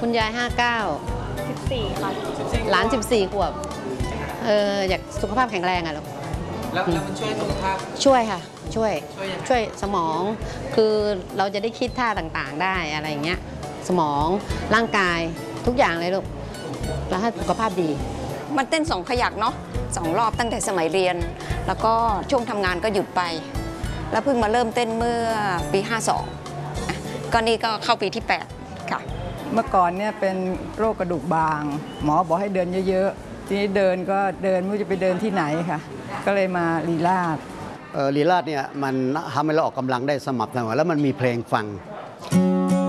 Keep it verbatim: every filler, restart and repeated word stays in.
คุณยายห้าเก้าสิบสี่ค่ะหลานสิบสี่ขวบเอออยากสุขภาพแข็งแรงอะลูกแล้วแล้วมันช่วยสุขภาพช่วยค่ะ ช่วยช่วยยังไงช่วยสมองคือเราจะได้คิดท่าต่างๆได้อะไรอย่างเงี้ยสมองร่างกายทุกอย่างเลยลูกแล้วให้สุขภาพดีมันเต้นสองขยักเนาะสองรอบตั้งแต่สมัยเรียน แล้วก็ช่วงทำงานก็หยุดไป แล้วเพิ่งมาเริ่มเต้นเมื่อปีห้าสองอ่ะก็นี่ก็เข้าปีที่แปดค่ะเมื่อก่อนเนี่ยเป็นโรคกระดูกบาง หมอบอกให้เดินเยอะๆ ทีนี้เดินก็เดินไม่รู้จะไปเดินที่ไหนค่ะ ก็เลยมาลีลาศเอ่อลีลาศเนี่ยมันทำให้เราออกกำลังได้สม่ำเสมอแล้วมันมีเพลงฟัง